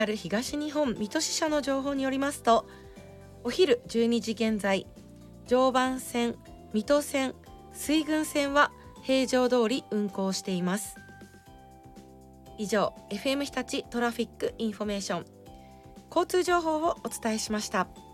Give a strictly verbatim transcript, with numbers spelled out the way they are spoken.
ある東日本水戸支社の情報によりますと、お昼じゅうにじ現在、常磐線、水戸線、水郡線は平常通り運行しています。以上、 エフエム 日立トラフィックインフォメーション交通情報をお伝えしました。